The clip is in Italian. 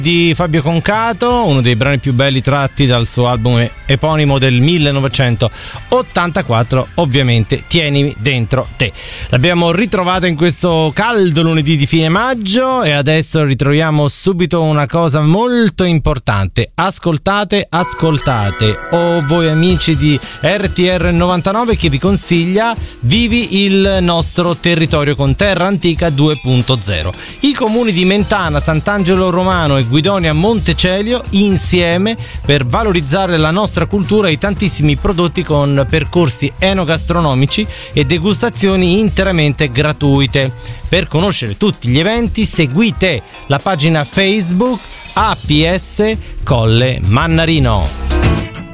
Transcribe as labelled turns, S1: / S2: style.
S1: di Fabio Concato, uno dei brani più belli tratti dal suo album eponimo del 1984, ovviamente Tienimi dentro te. L'abbiamo ritrovata in questo caldo lunedì di fine maggio e adesso ritroviamo subito una cosa molto importante. Ascoltate, o voi amici di RTR 99 che vi consiglia Vivi il nostro territorio con Terra Antica 2.0. I comuni di Mentana, Sant'Angelo Romano e Guidonia Montecelio insieme per valorizzare la nostra cultura e i tantissimi prodotti con percorsi enogastronomici e degustazioni interamente gratuite. Per conoscere tutti gli eventi seguite la pagina Facebook APS Colle Mannarino.